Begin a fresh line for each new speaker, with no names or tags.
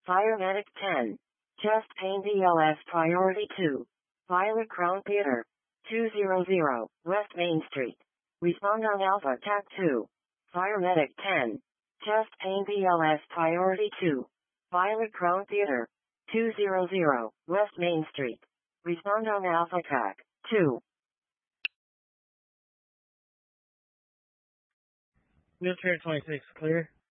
Fire Medic 10. Chest Pain BLS Priority 2. Violet Crown Theater. 200, West Main Street. Respond on Alpha TAC 2. Fire Medic 10. Chest Pain BLS Priority 2. Violet Crown Theater. 200, West Main Street. Respond on Alpha TAC 2.
Wheelchair 26, clear.